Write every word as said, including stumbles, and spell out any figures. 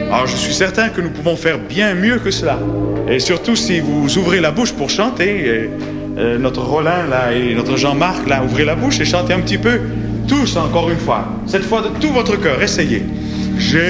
Alors je suis certain que nous pouvons faire bien mieux que cela. Et surtout si vous ouvrez la bouche pour chanter, et, euh, notre Rollin là et notre Jean-Marc là, ouvrez la bouche et chantez un petit peu, tous encore une fois, cette fois de tout votre cœur, essayez. J'ai